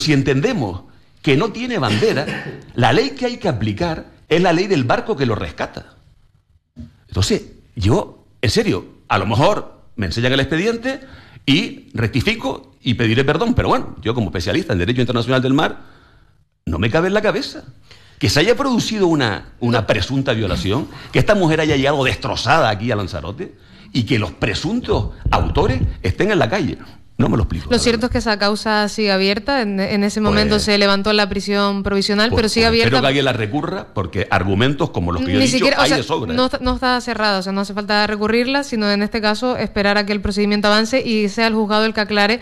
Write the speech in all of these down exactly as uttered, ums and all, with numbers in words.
si entendemos que no tiene bandera, la ley que hay que aplicar es la ley del barco que lo rescata. Entonces, yo, en serio, a lo mejor me enseñan el expediente y rectifico y pediré perdón, pero bueno, yo como especialista en Derecho Internacional del Mar, no me cabe en la cabeza que se haya producido una, una presunta violación, que esta mujer haya llegado destrozada aquí a Lanzarote y que los presuntos autores estén en la calle. No me lo explico. Lo cierto es que esa causa sigue abierta. En, en ese momento pues, se levantó la prisión provisional, pues, pero sigue pues, abierta. Espero que alguien la recurra, porque argumentos como los que yo Ni he siquiera, dicho hay o sea, de sobra. No, no está cerrada, o sea, no hace falta recurrirla, sino en este caso esperar a que el procedimiento avance y sea el juzgado el que aclare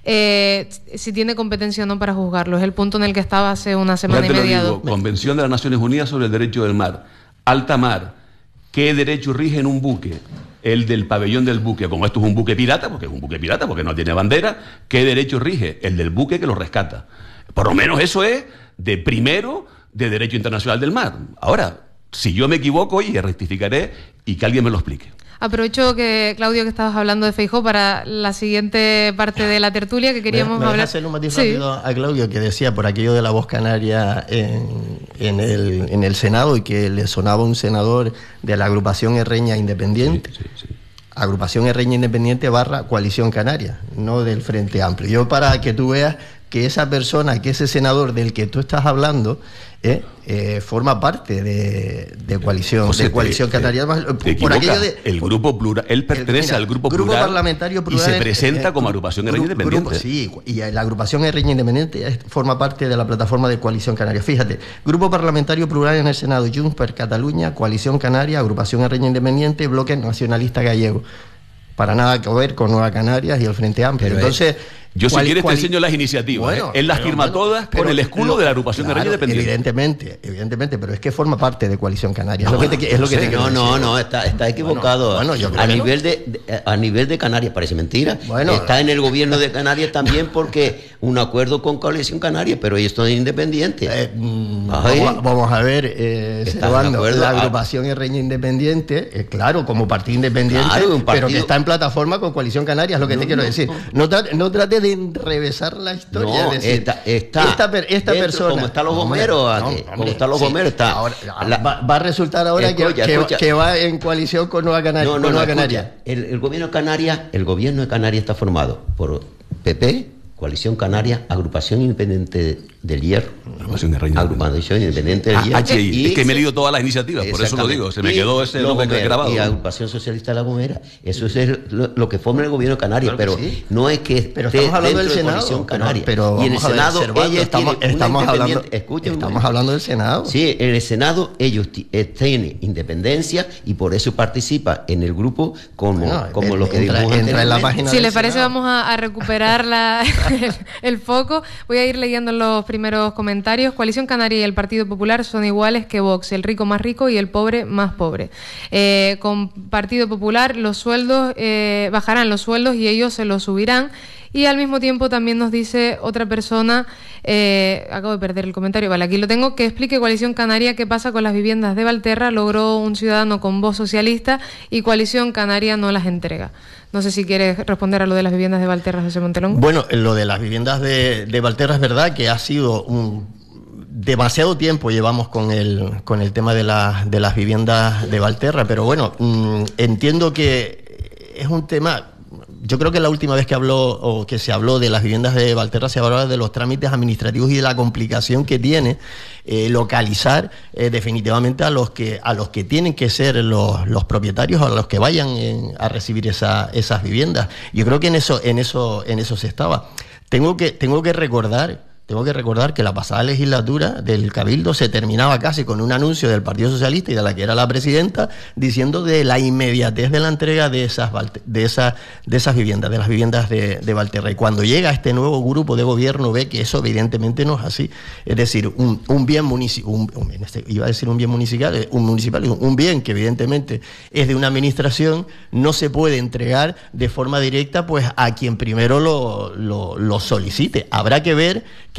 eh, si tiene competencia o no para juzgarlo. Es el punto en el que estaba hace una semana ya te y media. Lo digo, Convención de las Naciones Unidas sobre el Derecho del Mar. Alta mar. ¿Qué derecho rige en un buque? El del pabellón del buque, como esto es un buque pirata, porque es un buque pirata, porque no tiene bandera, ¿qué derecho rige? El del buque que lo rescata. Por lo menos eso es de primero de Derecho Internacional del Mar. Ahora, si yo me equivoco, y rectificaré y que alguien me lo explique. Aprovecho que, Claudio, que estabas hablando de Feijóo para la siguiente parte de la tertulia que queríamos me, me hablar. hacer un matiz sí. rápido a Claudio, que decía por aquello de la voz canaria en, en, el, en el Senado y que le sonaba un senador de la agrupación Herreña Independiente. Sí, sí, sí. Agrupación Herreña Independiente barra Coalición Canaria, no del Frente Amplio. Yo, para que tú veas que esa persona, que ese senador del que tú estás hablando, eh, eh, forma parte de, de coalición, o sea, de coalición te, canaria. Te, te por aquello de el grupo plural, él pertenece el, mira, al grupo, grupo plural, parlamentario plural y se presenta eh, como agrupación Herreña Independiente. Grupo, sí, y la agrupación Herreña Independiente forma parte de la plataforma de Coalición Canaria. Fíjate, grupo parlamentario plural en el Senado, Junts per Cataluña, Coalición Canaria, agrupación Herreña Independiente, bloque nacionalista gallego. Para nada que ver con Nueva Canarias y el Frente Amplio. Pero entonces, yo si quieres te enseño las iniciativas. Bueno, ¿eh? Él las firma bueno, todas con el escudo lo, de la agrupación claro, de Herreña Independiente. Evidentemente, evidentemente, pero es que forma parte de Coalición Canaria. No, es lo que te, es lo que sí, te no, no, decir. no, está, está equivocado. Bueno, bueno, yo creo a nivel de, de a nivel de Canarias parece mentira. Bueno, está en el gobierno de Canarias también porque un acuerdo con Coalición Canaria, pero ellos son independientes. Eh, vamos, vamos a ver, eh, Servando, la agrupación Herreña Independiente, eh, claro, como partido independiente, claro, partido, pero que está en plataforma con Coalición Canaria, es lo que no, te quiero no, decir. No, trate, no trate de enrevesar la historia, no, es decir, está, está esta, esta dentro, persona como están los gomeros, no, no, como están los sí, gomeros está ahora, la, va, va a resultar ahora escucha, que, escucha. Que, que va en coalición con Nueva Canaria. No, no, con no, Nueva Canaria. El, el gobierno de Canarias, el gobierno de Canarias está formado por P P, Coalición Canaria, Agrupación Independiente del Hierro, Agrupación Herreña Agrupación Independiente del Hierro. Ah, H I, es que me he leído todas las iniciativas, por eso lo digo, se me quedó ese nombre grabado. Y Agrupación Socialista de La Gomera, eso es el, lo, lo que forma el gobierno de Canarias, claro pero sí. no es que pero estamos hablando del Senado, Canaria. Pero, pero y en el Senado ver, ella estamos, tiene estamos hablando, escuchen, estamos hablando del Senado. Sí, en el Senado ellos tienen independencia y por eso participa en el grupo como, bueno, como lo que entra, dijimos entra en la página. Si les parece vamos a, a recuperar la, el, el foco. Voy a ir leyendo los primeros comentarios. Coalición Canaria y el Partido Popular son iguales que Vox, el rico más rico y el pobre más pobre. Eh, con Partido Popular los sueldos eh, bajarán los sueldos y ellos se los subirán. Y al mismo tiempo también nos dice otra persona, eh, acabo de perder el comentario, vale, aquí lo tengo, que explique Coalición Canaria qué pasa con las viviendas de Valterra, logró un ciudadano con voz socialista y Coalición Canaria no las entrega. No sé si quieres responder a lo de las viviendas de Valterra, José Montelongo. Bueno, lo de las viviendas de, de Valterra es verdad que ha sido un... demasiado tiempo llevamos con el, con el tema de, la, de las viviendas de Valterra, pero bueno, mmm, entiendo que es un tema... Yo creo que la última vez que habló o que se habló de las viviendas de Valterra se hablaba de los trámites administrativos y de la complicación que tiene eh, localizar eh, definitivamente a los que a los que tienen que ser los, los propietarios o a los que vayan en, a recibir esa, esas viviendas. Yo creo que en eso en eso en eso se estaba. Tengo que tengo que recordar Tengo que recordar que la pasada legislatura del Cabildo se terminaba casi con un anuncio del Partido Socialista y de la que era la presidenta diciendo de la inmediatez de la entrega de esas de esas de esas viviendas, de las viviendas de, de Valterra. Y cuando llega este nuevo grupo de gobierno ve que eso evidentemente no es así. Es decir, un, un bien municipal, este, iba a decir un bien municipal, un municipal, un bien que evidentemente es de una administración, no se puede entregar de forma directa pues a quien primero lo, lo, lo solicite. Habrá que ver que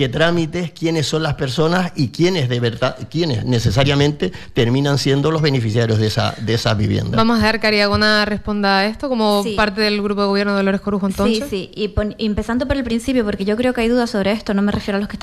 qué trámites, quiénes son las personas y quiénes de verdad, quiénes necesariamente terminan siendo los beneficiarios de esa de esas viviendas. Vamos a dejar que Ariagona responda a esto como sí. parte del grupo de gobierno de Dolores Corujo, entonces. Sí, sí, y pon, empezando por el principio, porque yo creo que hay dudas sobre esto, no me refiero a los que